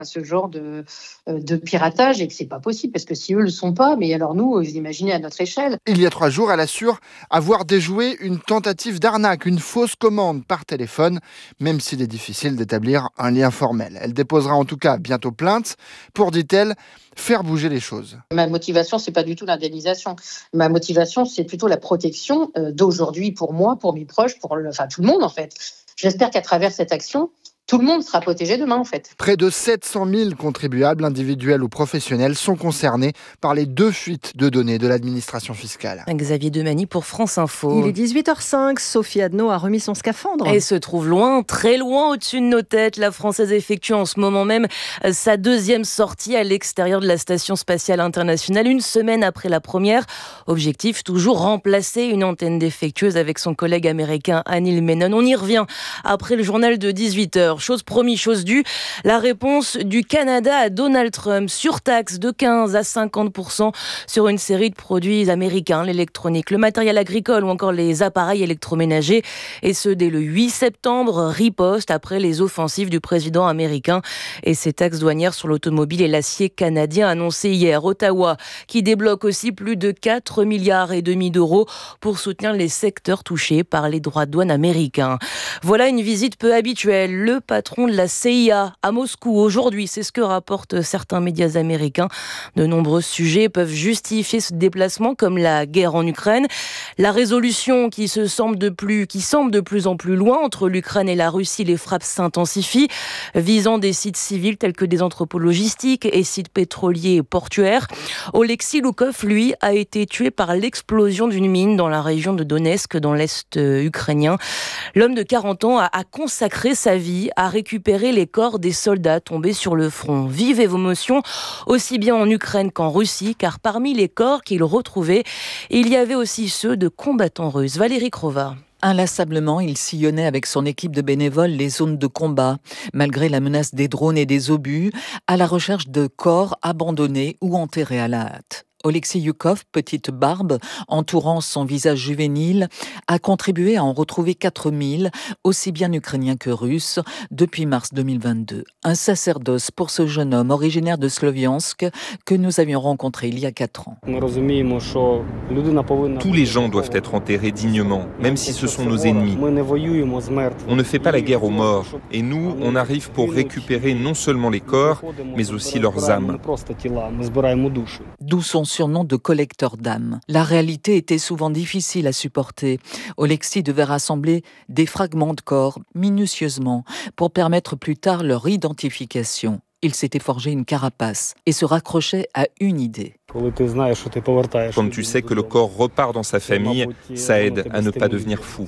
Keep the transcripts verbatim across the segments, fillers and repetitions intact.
ce genre de, de piratage et que c'est pas possible parce que si eux le sont pas, mais alors nous, vous imaginez à notre échelle. Il y a trois jours, elle assure avoir déjoué une tentative d'arnaque, une fausse commande par téléphone, même s'il est difficile d'établir un lien formel. Elle déposera en tout cas bientôt plainte pour, dit-elle, faire bouger les choses. Ma motivation, c'est pas du tout l'indemnisation. Ma motivation, c'est plutôt la protection d'aujourd'hui pour moi, pour mes proches, pour le, enfin tout le monde en fait. J'espère qu'à travers cette action, tout le monde sera protégé demain, en fait. Près de sept cent mille contribuables, individuels ou professionnels, sont concernés par les deux fuites de données de l'administration fiscale. Xavier Demany pour France Info. Il est dix-huit heures cinq, Sophie Adno a remis son scaphandre. Et se trouve loin, très loin au-dessus de nos têtes. La Française effectue en ce moment même sa deuxième sortie à l'extérieur de la Station Spatiale Internationale, une semaine après la première. Objectif, toujours remplacer une antenne défectueuse avec son collègue américain Anil Menon. On y revient après le journal de dix-huit heures. Chose promis, chose due, la réponse du Canada à Donald Trump, surtaxe de quinze à cinquante pour cent sur une série de produits américains, l'électronique, le matériel agricole ou encore les appareils électroménagers. Et ce, dès le huit septembre, riposte après les offensives du président américain et ses taxes douanières sur l'automobile et l'acier canadien annoncées hier. Ottawa, qui débloque aussi plus de quatre milliards et demi d'euros pour soutenir les secteurs touchés par les droits de douane américains. Voilà une visite peu habituelle. Le patron de la C I A à Moscou aujourd'hui, c'est ce que rapportent certains médias américains. De nombreux sujets peuvent justifier ce déplacement, comme la guerre en Ukraine, la résolution qui se semble de plus, qui semble de plus en plus loin entre l'Ukraine et la Russie. Les frappes s'intensifient, visant des sites civils tels que des entrepôts logistiques et sites pétroliers et portuaires. Oleksiy Loukov, lui, a été tué par l'explosion d'une mine dans la région de Donetsk, dans l'est ukrainien. L'homme de quarante ans a, a consacré sa vie à récupérer les corps des soldats tombés sur le front. Vive émotion, aussi bien en Ukraine qu'en Russie, car parmi les corps qu'il retrouvait, il y avait aussi ceux de combattants russes. Valérie Crova. Inlassablement, il sillonnait avec son équipe de bénévoles les zones de combat, malgré la menace des drones et des obus, à la recherche de corps abandonnés ou enterrés à la hâte. Oleksiy Loukov, petite barbe entourant son visage juvénile, a contribué à en retrouver quatre mille, aussi bien ukrainiens que russes, depuis mars deux mille vingt-deux. Un sacerdoce pour ce jeune homme originaire de Sloviansk que nous avions rencontré il y a quatre ans. Tous les gens doivent être enterrés dignement, même si ce sont nos ennemis. On ne fait pas la guerre aux morts, et nous, on arrive pour récupérer non seulement les corps, mais aussi leurs âmes. D'où son surnom de collecteur d'âmes. La réalité était souvent difficile à supporter. Oleksiy devait rassembler des fragments de corps minutieusement pour permettre plus tard leur identification. Il s'était forgé une carapace et se raccrochait à une idée. Quand tu sais que le corps repart dans sa famille, ça aide à ne pas devenir fou.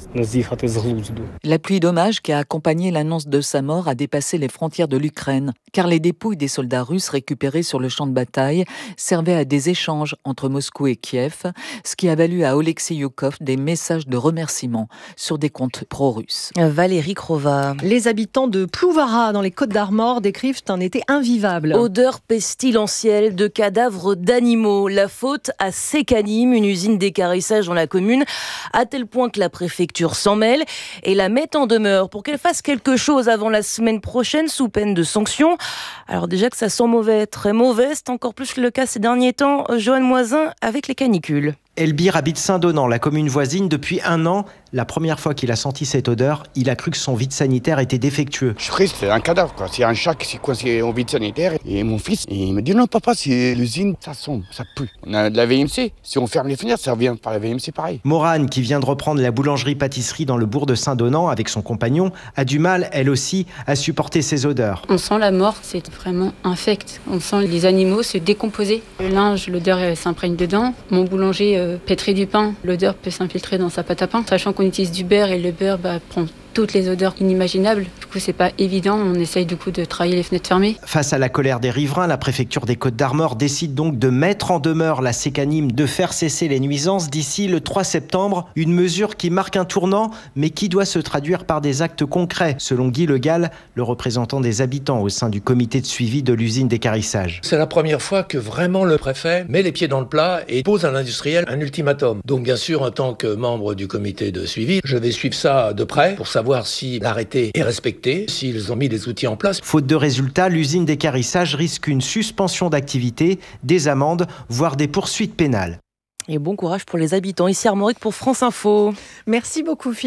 La pluie d'hommages qui a accompagné l'annonce de sa mort a dépassé les frontières de l'Ukraine, car les dépouilles des soldats russes récupérés sur le champ de bataille servaient à des échanges entre Moscou et Kiev, ce qui a valu à Oleksiy Loukov des messages de remerciements sur des comptes pro-russes. Valérie Crova. Les habitants de Plouvara, dans les Côtes-d'Armor, décrivent un été invivable. Odeur pestilentielle de cadavres d'animaux. La faute à Secanim, une usine d'équarrissage dans la commune, à tel point que la préfecture s'en mêle et la met en demeure pour qu'elle fasse quelque chose avant la semaine prochaine sous peine de sanctions. Alors déjà que ça sent mauvais, très mauvais, c'est encore plus le cas ces derniers temps. Johan Moisin avec les canicules. Elbire habite Saint-Donant, la commune voisine, depuis un an. La première fois qu'il a senti cette odeur, il a cru que son vide sanitaire était défectueux. Je suis triste, c'est un cadavre, quoi. C'est un chat qui s'est coincé en vide sanitaire. Et mon fils, il me dit non papa, c'est l'usine, ça sent, ça pue. On a de la V M C, si on ferme les fenêtres, ça revient par la V M C pareil. Morane, qui vient de reprendre la boulangerie-pâtisserie dans le bourg de Saint-Donant avec son compagnon, a du mal, elle aussi, à supporter ces odeurs. On sent la mort, c'est vraiment infect. On sent les animaux se décomposer. Le linge, l'odeur s'imprègne dedans. Mon boulanger euh, pétrit du pain, l'odeur peut s'infiltrer dans sa pâte à pain, sachant qu'on utilise du beurre et le beurre bah, prend toutes les odeurs inimaginables. Du coup, c'est pas évident. On essaye du coup de travailler les fenêtres fermées. Face à la colère des riverains, la préfecture des Côtes-d'Armor décide donc de mettre en demeure la Secanim, de faire cesser les nuisances d'ici le trois septembre. Une mesure qui marque un tournant, mais qui doit se traduire par des actes concrets, selon Guy Le Gall, le représentant des habitants au sein du comité de suivi de l'usine d'équarrissage. C'est la première fois que vraiment le préfet met les pieds dans le plat et pose à l'industriel un ultimatum. Donc bien sûr, en tant que membre du comité de suivi, je vais suivre ça de près pour savoir savoir si l'arrêté est respecté, s'ils ont mis des outils en place. Faute de résultats, l'usine d'équarrissage risque une suspension d'activité, des amendes, voire des poursuites pénales. Et bon courage pour les habitants. Ici Armorique pour France Info. Merci beaucoup Philippe.